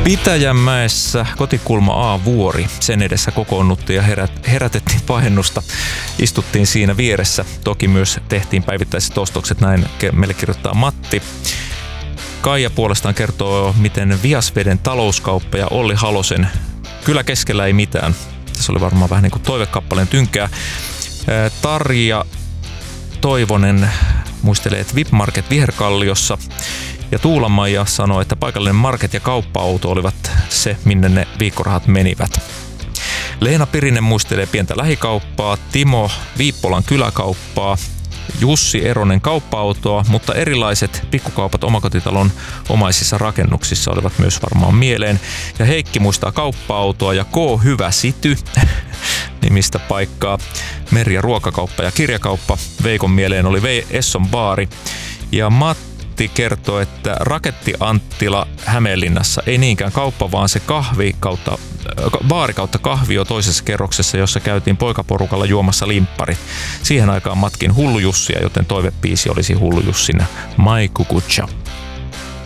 Pitäjänmäessä kotikulma A-vuori. Sen edessä kokoonnuttiin ja herätettiin pahennusta. Istuttiin siinä vieressä. Toki myös tehtiin päivittäiset ostokset, näin meille kirjoittaa Matti. Kaija puolestaan kertoo, miten Viasveden talouskauppa ja Olli Halosen Kyllä keskellä ei mitään. Se oli varmaan vähän niin kuin toivekappaleen tynkää. Tarja Toivonen muistelee, että VIP Market Viherkalliossa. Ja Tuula-Maija sanoi, että paikallinen market ja kauppa-auto olivat se, minne ne viikkorahat menivät. Leena Pirinen muistelee pientä lähikauppaa, Timo Viippolan kyläkauppaa, Jussi Eronen kauppa-autoa, mutta erilaiset pikkukaupat omakotitalon omaisissa rakennuksissa olivat myös varmaan mieleen. Ja Heikki muistaa kauppa-autoa ja K. Hyvä Sity nimistä paikkaa, meri- ja ruokakauppa ja kirjakauppa. Veikon mieleen oli Esson baari ja Matti kertoo, että Raketti Anttila Hämeenlinnassa ei niinkään kauppa, vaan se baari kautta kahvio toisessa kerroksessa, jossa käytiin poikaporukalla juomassa limpparit. Siihen aikaan matkin Hullu Jussia, joten toivepiisi olisi Hullu Jussin My Kukucha.